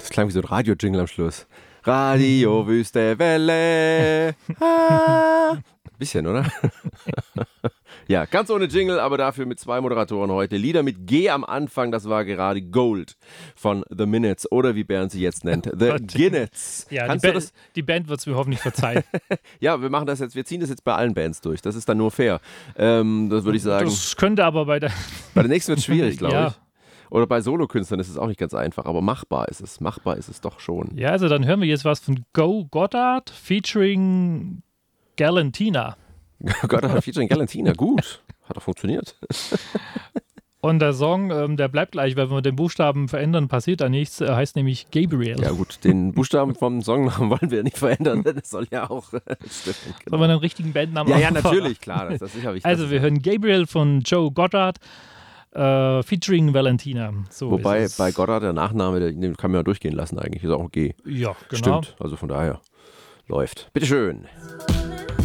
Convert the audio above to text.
Das klang wie so ein Radio-Jingle am Schluss. Radio, Wüste, Welle. Bisschen, oder? Ja, ganz ohne Jingle, aber dafür mit 2 Moderatoren heute. Lieder mit G am Anfang, das war gerade Gold von The Minutes oder wie Bernd sie jetzt nennt, The Ginnets. Ja, die Band wird es mir hoffentlich verzeihen. Ja, wir ziehen das jetzt bei allen Bands durch. Das ist dann nur fair. Das würde ich sagen. Das könnte aber bei der nächsten wird es schwierig, glaube ich. Oder bei Solokünstlern ist es auch nicht ganz einfach, aber machbar ist es doch schon. Ja, also dann hören wir jetzt was von Go Goddard featuring Galantina. Goddard featuring Galantina, gut. Hat doch funktioniert. Und der Song, der bleibt gleich, wenn wir den Buchstaben verändern, passiert da nichts, heißt nämlich Gabriel. Ja gut, den Buchstaben vom Songnamen wollen wir nicht verändern, das soll ja auch stimmen. Genau. Sollen wir einen richtigen Bandnamen Ja, natürlich, klar, das ist sicher wichtig. Also wir hören Gabriel von Joe Goddard, featuring Valentina. So wobei bei Goddard der Nachname, den kann man ja durchgehen lassen eigentlich, ist auch okay. Ja, genau. Stimmt, also von daher läuft. Bitteschön.